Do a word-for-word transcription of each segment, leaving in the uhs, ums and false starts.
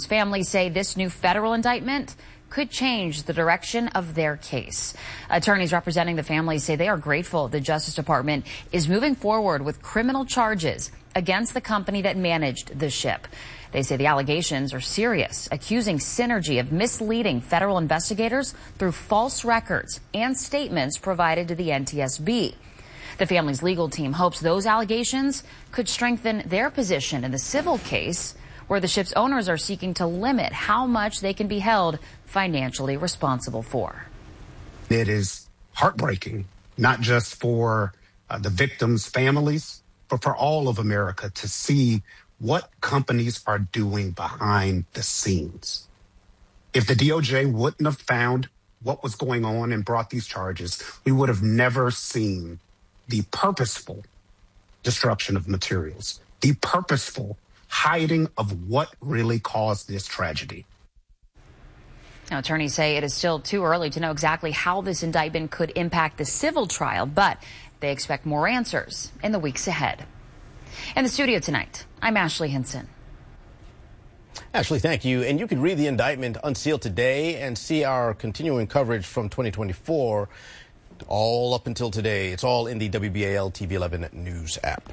families say this new federal indictment could change the direction of their case. Attorneys representing the families say they are grateful the Justice Department is moving forward with criminal charges against the company that managed the ship. They say the allegations are serious, accusing Synergy of misleading federal investigators through false records and statements provided to the N T S B. The family's legal team hopes those allegations could strengthen their position in the civil case, where the ship's owners are seeking to limit how much they can be held financially responsible for. It is heartbreaking, not just for uh, the victims' families, but for all of America to see what companies are doing behind the scenes. If the D O J wouldn't have found what was going on and brought these charges, we would have never seen the purposeful destruction of materials, the purposeful hiding of what really caused this tragedy. Now, attorneys say it is still too early to know exactly how this indictment could impact the civil trial, but they expect more answers in the weeks ahead. In the studio tonight, I'm Ashley Hinson. Ashley, thank you. And you can read the indictment unsealed today and see our continuing coverage from twenty twenty-four all up until today. It's all in the W B A L T V eleven News app.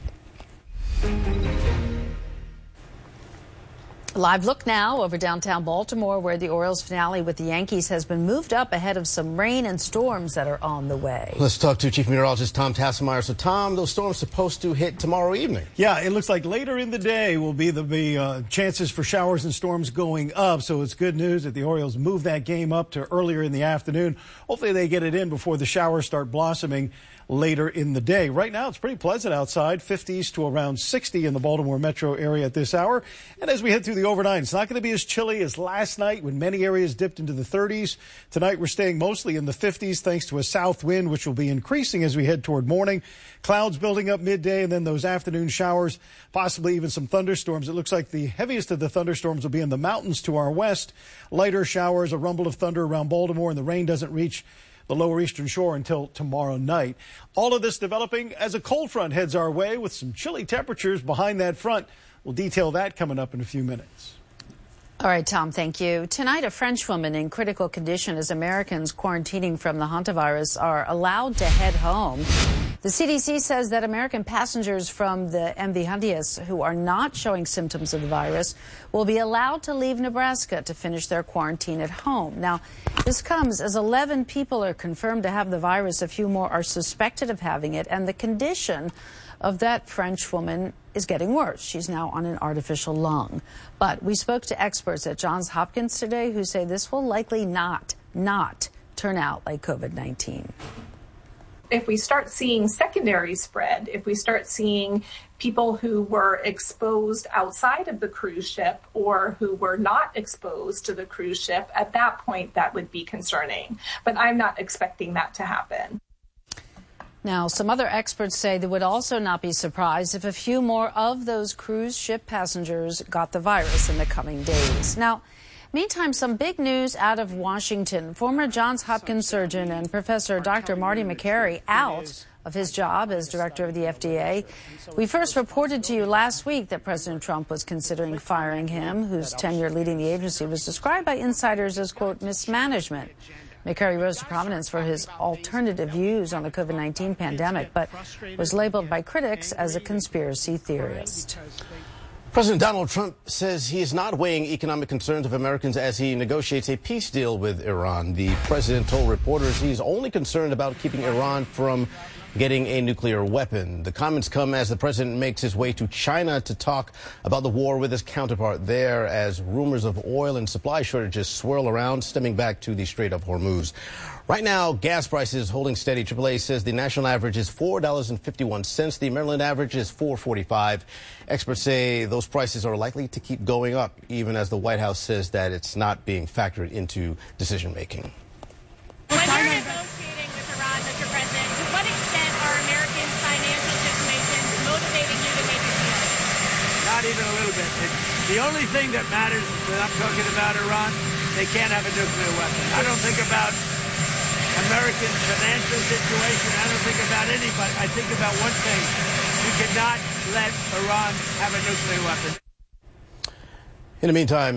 Live look now over downtown Baltimore, where the Orioles finale with the Yankees has been moved up ahead of some rain and storms that are on the way. Let's talk to Chief Meteorologist Tom Tasselmeyer. So, Tom, those storms supposed to hit tomorrow evening. Yeah, it looks like later in the day will be the be, uh, chances for showers and storms going up. So it's good news that the Orioles moved that game up to earlier in the afternoon. Hopefully they get it in before the showers start blossoming later in the day. Right now, it's pretty pleasant outside, fifties to around sixty in the Baltimore metro area at this hour. And as we head through the overnight, it's not going to be as chilly as last night when many areas dipped into the thirties. Tonight, we're staying mostly in the fifties thanks to a south wind, which will be increasing as we head toward morning. Clouds building up midday, and then those afternoon showers, possibly even some thunderstorms. It looks like the heaviest of the thunderstorms will be in the mountains to our west. Lighter showers, a rumble of thunder around Baltimore, and the rain doesn't reach the lower eastern shore until tomorrow night. All of this developing as a cold front heads our way with some chilly temperatures behind that front. We'll detail that coming up in a few minutes. All right, Tom, thank you. Tonight, a French woman in critical condition as Americans quarantining from the hantavirus are allowed to head home. The C D C says that American passengers from the M V Hantias who are not showing symptoms of the virus will be allowed to leave Nebraska to finish their quarantine at home. Now, this comes as eleven people are confirmed to have the virus. A few more are suspected of having it, and the condition of that French woman is getting worse. She's now on an artificial lung. But we spoke to experts at Johns Hopkins today who say this will likely not, not turn out like COVID nineteen. If we start seeing secondary spread, if we start seeing people who were exposed outside of the cruise ship or who were not exposed to the cruise ship, at that point that would be concerning. But I'm not expecting that to happen. Now, some other experts say they would also not be surprised if a few more of those cruise ship passengers got the virus in the coming days. Now, meantime, some big news out of Washington. Former Johns Hopkins surgeon and professor Doctor Marty Makary out of his job as director of the F D A. We first reported to you last week that President Trump was considering firing him, whose tenure leading the agency was described by insiders as, quote, mismanagement. Makary rose to prominence for his alternative views on the COVID nineteen pandemic, but was labeled by critics as a conspiracy theorist. President Donald Trump says he is not weighing economic concerns of Americans as he negotiates a peace deal with Iran. The president told reporters he's only concerned about keeping Iran from getting a nuclear weapon. The comments come as the president makes his way to China to talk about the war with his counterpart there, as rumors of oil and supply shortages swirl around, stemming back to the Strait of Hormuz. Right now, gas prices holding steady. triple A says the national average is four dollars and fifty-one cents. The Maryland average is four dollars and forty-five cents. Experts say those prices are likely to keep going up, even as the White House says that it's not being factored into decision making. When you're negotiating with Iran, Mister President, to what extent are American financial situations motivating you to make a deal? Not even a little bit. It, the only thing that matters when I'm talking about Iran, they can't have a nuclear weapon. I don't think about American financial situation. I don't think about anybody. I think about one thing. We cannot let Iran have a nuclear weapon. In the meantime,